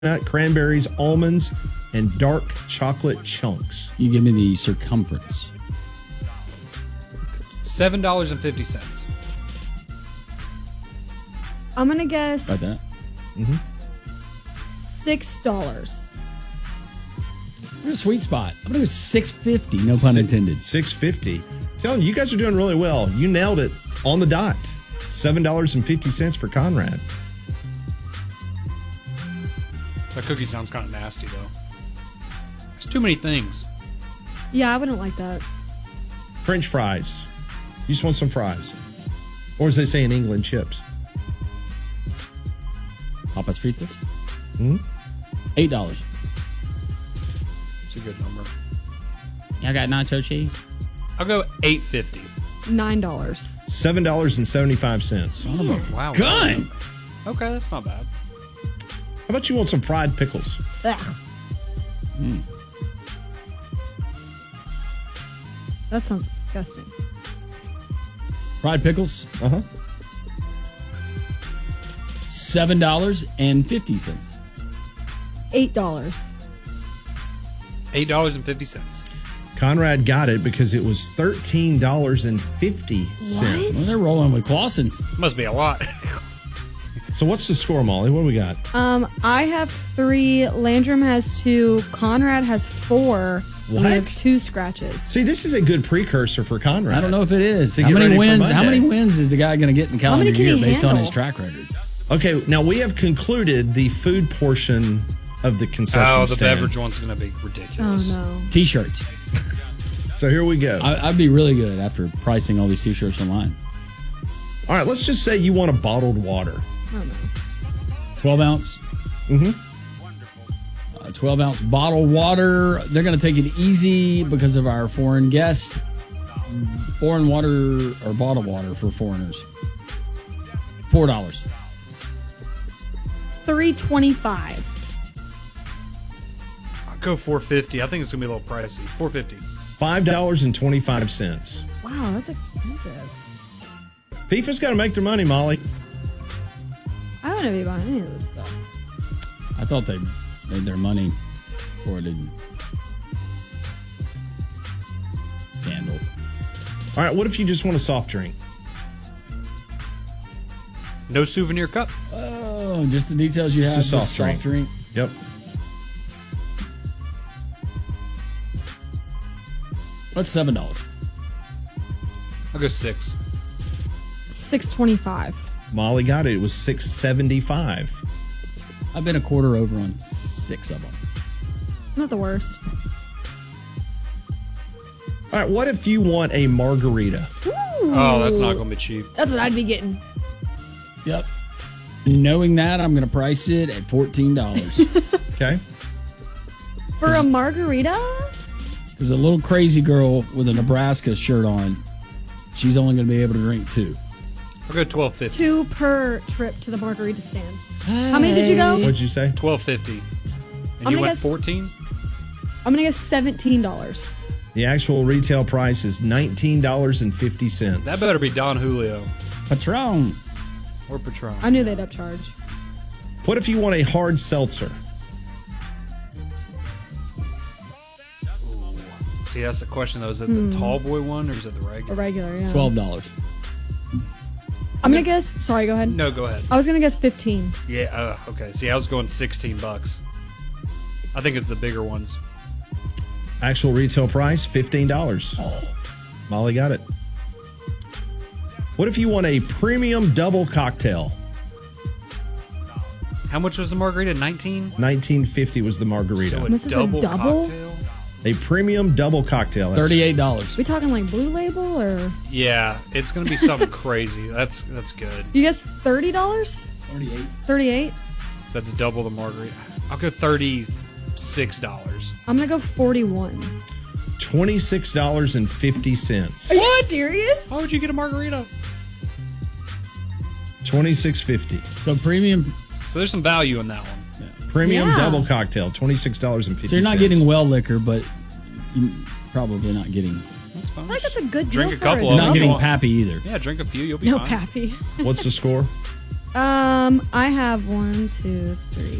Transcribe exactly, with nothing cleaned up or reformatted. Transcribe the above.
nut, cranberries, almonds, and dark chocolate chunks. You give me the circumference. seven dollars and fifty cents. I'm going to guess About that. Mm-hmm. six dollars. We're a sweet spot. I'm going to go six fifty. No pun intended. six fifty. Telling you, you guys are doing really well. You nailed it on the dot. seven dollars and fifty cents for Conrad. That cookie sounds kind of nasty, though. There's too many things. Yeah, I wouldn't like that. French fries. You just want some fries. Or as they say in England, chips. Papas fritas. Hmm? Eight dollars. It's a good number. Y'all got nacho cheese? I'll go eight fifty. nine dollars. seven dollars and seventy-five cents. Son of a Wow. gun. Okay, that's not bad. How about you want some fried pickles? Ugh. Mm. That sounds disgusting. Fried pickles. Uh-huh. seven dollars and fifty cents. eight dollars. eight dollars and fifty cents. Conrad got it because it was thirteen dollars and fifty cents. Well, they're rolling with Clausen's. Must be a lot. So what's the score, Molly? What do we got? Um, I have three. Landrum has two. Conrad has four. What? We have two scratches. See, this is a good precursor for Conrad. I don't know if it is. To How get many ready for wins? How Monday. many wins is the guy going to get in How many calendar can year he based on handle? his track record? Okay, now we have concluded the food portion of the concession Oh, the stand. beverage one's going to be Oh ridiculous. no. T-shirts. So here we go. I, I'd be really good after pricing all these T-shirts online. All right, let's just say you want a bottled water. Oh no. twelve ounce. Mm-hmm. Uh, twelve ounce bottled water. They're going to take it easy because of our foreign guest. Foreign water or bottled water for foreigners. four dollars. three twenty-five. I'll go four fifty. I think it's going to be a little pricey. four fifty. five dollars and twenty-five cents. Wow, that's expensive. FIFA's got to make their money, Molly. I don't know if you buy any of this stuff. I thought they made their money before it didn't. Sandal. All right, what if you just want a soft drink? No souvenir cup. Oh, just the details you Just have. a soft just soft drink. Yep. That's seven dollars. I'll go six. six twenty-five. Molly got it. It was six seventy-five. I've been a quarter over on six of them. Not the worst. All right, what if you want a margarita? Ooh. Oh, that's not going to be cheap. That's what I'd be getting. Yep. Knowing that, I'm going to price it at fourteen dollars. Okay. For a margarita? Because a little crazy girl with a Nebraska shirt on, she's only going to be able to drink two. I'll go twelve fifty. Two per trip to the margarita stand. How many did you go? What'd you say? twelve fifty. And I'm you gonna went guess- fourteen? I'm going to guess seventeen dollars. The actual retail price is nineteen dollars and fifty cents. That better be Don Julio Patron. or Patron. I knew they'd upcharge. What if you want a hard seltzer? See, that's the question, though. Is it Hmm. the tall boy one or is it the A regular? regular, yeah. twelve dollars. I'm going to guess. Sorry, go ahead. No, go ahead. I was going to guess fifteen. Yeah, uh, okay. See, I was going sixteen bucks. I think it's the bigger ones. Actual retail price, fifteen dollars. Molly got it. What if you want a premium double cocktail? How much was the margarita? nineteen? nineteen fifty was the margarita. So a This is a double, double? cocktail? A premium double cocktail. That's thirty-eight dollars. We talking like Blue Label or Yeah, it's going to be something crazy. That's that's good. you guess thirty dollars? thirty-eight. thirty-eight? That's double the margarita. I'll go thirty-six dollars. I'm gonna go forty-one. twenty-six dollars and fifty cents. Are you serious? Why would you get a margarita? twenty-six fifty. So premium. So there's some value in that one. Premium Yeah. double cocktail, twenty-six dollars and fifty cents. So you're not getting well liquor, but you're probably not getting. That's fine. I feel like that's a good deal Drink a for couple You're of not them. getting Double. pappy either. Yeah, drink a few. You'll be No fine. pappy. What's the score? Um, I have one, two, three,